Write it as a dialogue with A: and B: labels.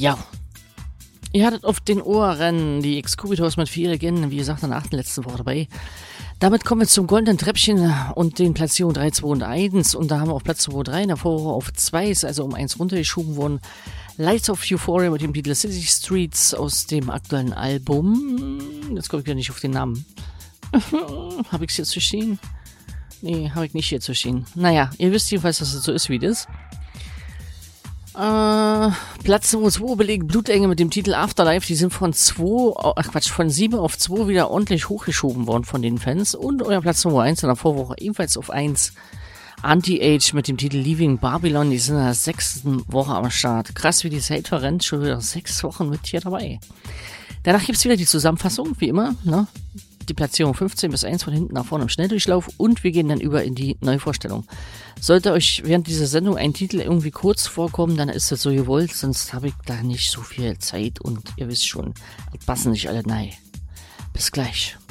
A: Ja. Ihr hattet auf den Ohren die Excubitors mit 4 Legenden, wie gesagt, in der 8. letzten Woche dabei. Damit kommen wir zum goldenen Treppchen und den Platzierungen 3, 2 und 1. Und da haben wir auf Platz 2, 3 in der Vorwoche auf 2, ist also um 1 runtergeschoben worden. Lights of Euphoria mit dem Titel City Streets aus dem aktuellen Album. Jetzt komme ich wieder nicht auf den Namen. Habe ich es jetzt zu stehen? Nee, habe ich nicht hier zu stehen. Naja, ihr wisst jedenfalls, dass es so ist, wie das. Platz 2 belegen Blutengel mit dem Titel Afterlife. Die sind von 7 auf 2 wieder ordentlich hochgeschoben worden von den Fans. Und euer Platz Nummer 1 in der Vorwoche ebenfalls auf 1. Anti-Age mit dem Titel Leaving Babylon. Die sind in der 6. Woche am Start. Krass, wie die Zeit verrennt. Schon wieder 6 Wochen mit hier dabei. Danach gibt's wieder die Zusammenfassung, wie immer, ne? Die Platzierung 15 bis 1 von hinten nach vorne im Schnelldurchlauf und wir gehen dann über in die Neuvorstellung. Sollte euch während dieser Sendung ein Titel irgendwie kurz vorkommen, dann ist das so gewollt, sonst habe ich da nicht so viel Zeit und ihr wisst schon, passen nicht alle rein. Bis gleich.